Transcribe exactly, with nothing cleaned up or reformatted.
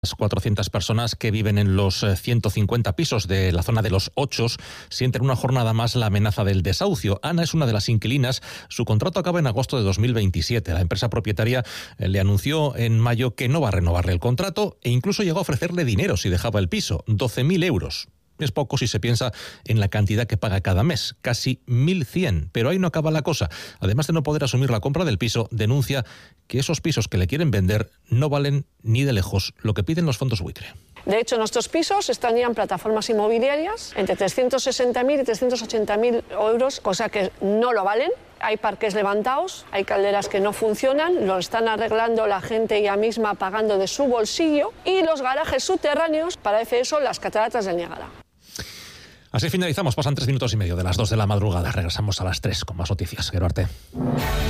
Las cuatrocientas personas que viven en los ciento cincuenta pisos de la zona de Los Ochos sienten una jornada más la amenaza del desahucio. Ana es una de las inquilinas. Su contrato acaba en agosto de dos mil veintisiete. La empresa propietaria le anunció en mayo que no va a renovarle el contrato e incluso llegó a ofrecerle dinero si dejaba el piso, doce mil euros. Es poco si se piensa en la cantidad que paga cada mes, casi mil cien. Pero ahí no acaba la cosa. Además de no poder asumir la compra del piso, denuncia que esos pisos que le quieren vender no valen ni de lejos lo que piden los fondos buitre. De hecho, nuestros pisos están ya en plataformas inmobiliarias entre trescientos sesenta mil y trescientos ochenta mil euros, cosa que no lo valen. Hay parques levantados, hay calderas que no funcionan, lo están arreglando la gente ella misma pagando de su bolsillo, y los garajes subterráneos, parece eso, las cataratas del Niágara. Así finalizamos, pasan tres minutos y medio de las dos de la madrugada. Regresamos a las tres con más noticias. Geruarte.